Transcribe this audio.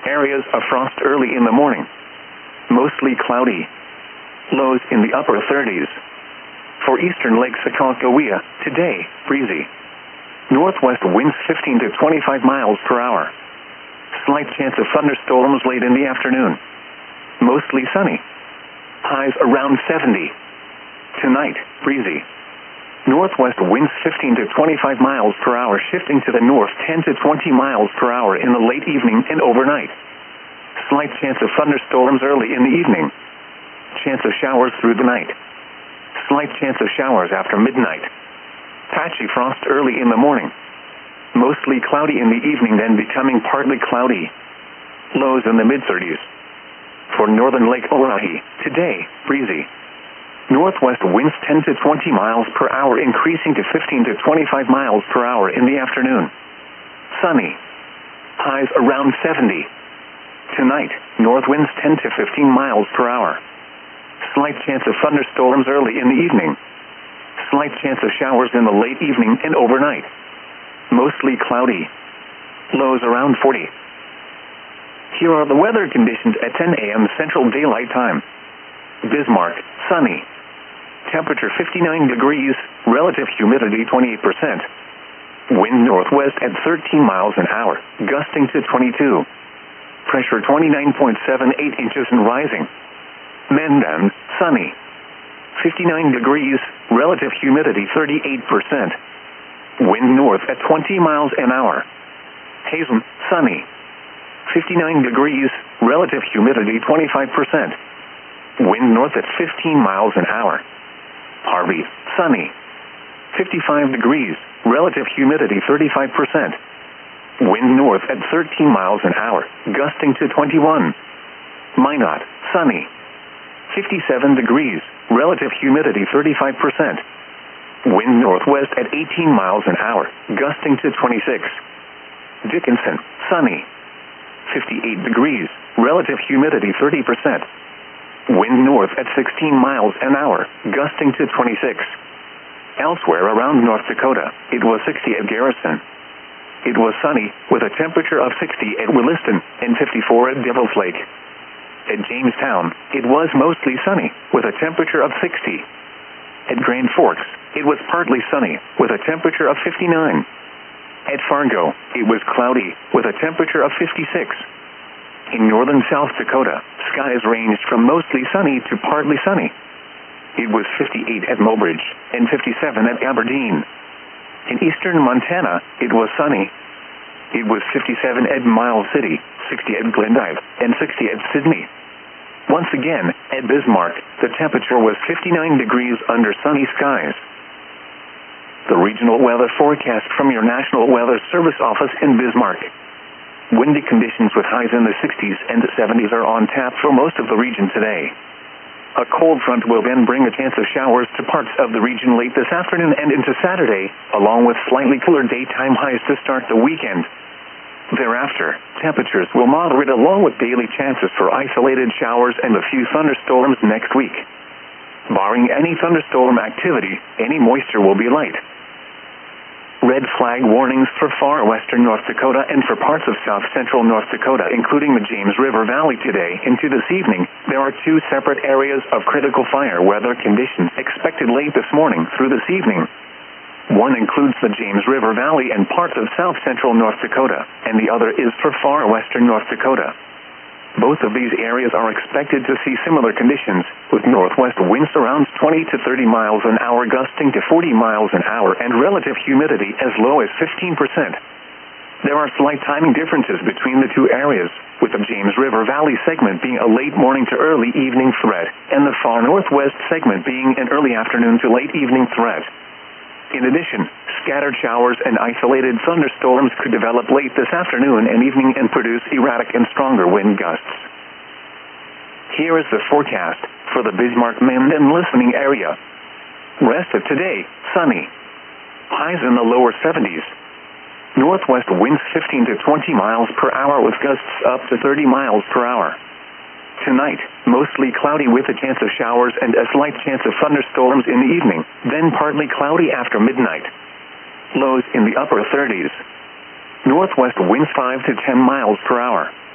Areas of frost early in the morning. Mostly cloudy. Lows in the upper 30s. For eastern Lake Sacagawea, today, breezy. Northwest winds 15 to 25 miles per hour. Slight chance of thunderstorms late in the afternoon. Mostly sunny. Highs around 70. Tonight, breezy. Northwest winds 15 to 25 miles per hour, shifting to the north 10 to 20 miles per hour in the late evening and overnight. Slight chance of thunderstorms early in the evening. Chance of showers through the night. Slight chance of showers after midnight. Patchy frost early in the morning. Mostly cloudy in the evening, then becoming partly cloudy. Lows in the mid-30s. For northern Lake Oahe, today, breezy. Northwest winds 10 to 20 miles per hour, increasing to 15 to 25 miles per hour in the afternoon. Sunny. Highs around 70. Tonight, north winds 10 to 15 miles per hour. Slight chance of thunderstorms early in the evening. Slight chance of showers in the late evening and overnight. Mostly cloudy. Lows around 40. Here are the weather conditions at 10 a.m. Central Daylight Time. Bismarck, sunny. Temperature 59 degrees, relative humidity 28%. Wind northwest at 13 miles an hour, gusting to 22. Pressure 29.78 inches and rising. Mendon, sunny. 59 degrees, relative humidity 38%. Wind north at 20 miles an hour. Hazen, sunny. 59 degrees, relative humidity 25%. Wind north at 15 miles an hour. Harvey, sunny. 55 degrees, relative humidity 35%. Wind north at 13 miles an hour, gusting to 21. Minot, sunny. 57 degrees, relative humidity 35%. Wind northwest at 18 miles an hour, gusting to 26. Dickinson, sunny. 58 degrees, relative humidity 30%. Wind north at 16 miles an hour, gusting to 26. Elsewhere around North Dakota, it was 60 at Garrison. It was sunny, with a temperature of 60 at Williston and 54 at Devil's Lake. At Jamestown, it was mostly sunny, with a temperature of 60. At Grand Forks, it was partly sunny, with a temperature of 59. At Fargo, it was cloudy, with a temperature of 56. In northern South Dakota, skies ranged from mostly sunny to partly sunny. It was 58 at Mobridge and 57 at Aberdeen. In eastern Montana, it was sunny. It was 57 at Miles City, 60 at Glendive, and 60 at Sydney. Once again, at Bismarck, the temperature was 59 degrees under sunny skies. The regional weather forecast from your National Weather Service office in Bismarck. Windy conditions with highs in the 60s and 70s are on tap for most of the region today. A cold front will then bring a chance of showers to parts of the region late this afternoon and into Saturday, along with slightly cooler daytime highs to start the weekend. Thereafter, temperatures will moderate along with daily chances for isolated showers and a few thunderstorms next week. Barring any thunderstorm activity, any moisture will be light. Red flag warnings for far western North Dakota and for parts of south-central North Dakota, including the James River Valley today into this evening. There are two separate areas of critical fire weather conditions expected late this morning through this evening. One includes the James River Valley and parts of south-central North Dakota, and the other is for far western North Dakota. Both of these areas are expected to see similar conditions, with northwest winds around 20 to 30 miles an hour, gusting to 40 miles an hour, and relative humidity as low as 15%. There are slight timing differences between the two areas, with the James River Valley segment being a late morning to early evening threat, and the far northwest segment being an early afternoon to late evening threat. In addition, scattered showers and isolated thunderstorms could develop late this afternoon and evening and produce erratic and stronger wind gusts. Here is the forecast for the Bismarck-Mendon listening area. Rest of today, sunny. Highs in the lower 70s. Northwest winds 15 to 20 miles per hour with gusts up to 30 miles per hour. Tonight, mostly cloudy with a chance of showers and a slight chance of thunderstorms in the evening, then partly cloudy after midnight. Lows in the upper 30s. Northwest winds 5 to 10 miles per hour.